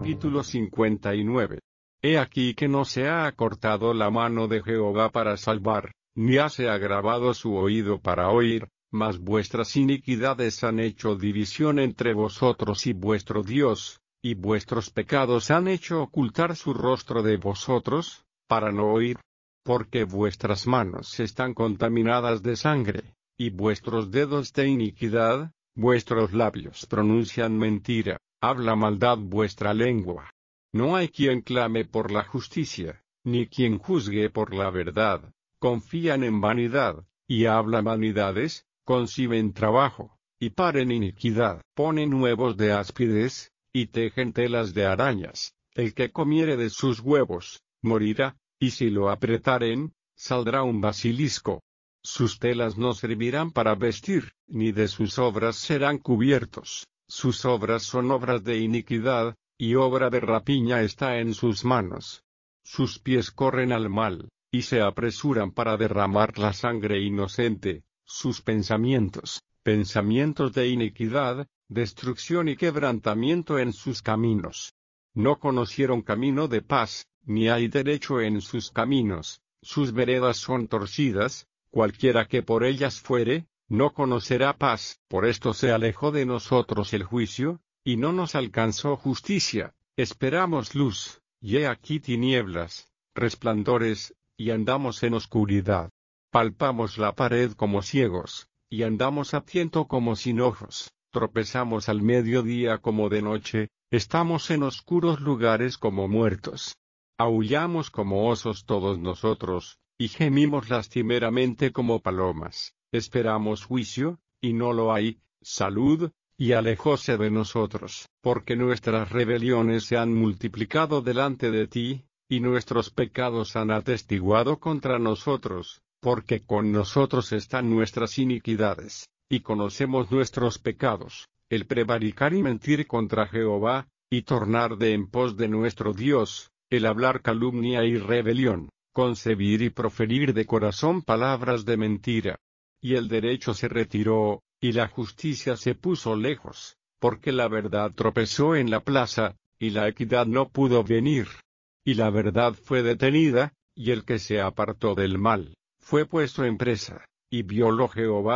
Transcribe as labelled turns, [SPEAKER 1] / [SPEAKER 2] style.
[SPEAKER 1] Capítulo 59. He aquí que no se ha acortado la mano de Jehová para salvar, ni se ha agravado su oído para oír, mas vuestras iniquidades han hecho división entre vosotros y vuestro Dios, y vuestros pecados han hecho ocultar su rostro de vosotros, para no oír. Porque vuestras manos están contaminadas de sangre, y vuestros dedos de iniquidad, vuestros labios pronuncian mentira, habla maldad vuestra lengua. No hay quien clame por la justicia, ni quien juzgue por la verdad. Confían en vanidad, y hablan vanidades, conciben trabajo, y paren iniquidad. Ponen huevos de áspides, y tejen telas de arañas. El que comiere de sus huevos, morirá, y si lo apretaren, saldrá un basilisco. Sus telas no servirán para vestir, ni de sus obras serán cubiertos. Sus obras son obras de iniquidad, y obra de rapiña está en sus manos. Sus pies corren al mal, y se apresuran para derramar la sangre inocente. Sus pensamientos de iniquidad, destrucción y quebrantamiento en sus caminos. No conocieron camino de paz, ni hay derecho en sus caminos. Sus veredas son torcidas, cualquiera que por ellas fuere, no conocerá paz. Por esto se alejó de nosotros el juicio, y no nos alcanzó justicia. Esperamos luz, y he aquí tinieblas, resplandores, y andamos en oscuridad. Palpamos la pared como ciegos, y andamos a tiento como sin ojos. Tropezamos al mediodía como de noche, estamos en oscuros lugares como muertos. Aullamos como osos todos nosotros, y gemimos lastimeramente como palomas. Esperamos juicio, y no lo hay, salud, y alejóse de nosotros. Porque nuestras rebeliones se han multiplicado delante de ti, y nuestros pecados han atestiguado contra nosotros, porque con nosotros están nuestras iniquidades, y conocemos nuestros pecados, el prevaricar y mentir contra Jehová, y tornar de en pos de nuestro Dios, el hablar calumnia y rebelión, concebir y proferir de corazón palabras de mentira. Y el derecho se retiró, y la justicia se puso lejos, porque la verdad tropezó en la plaza, y la equidad no pudo venir. Y la verdad fue detenida, y el que se apartó del mal, fue puesto en presa, y violó Jehová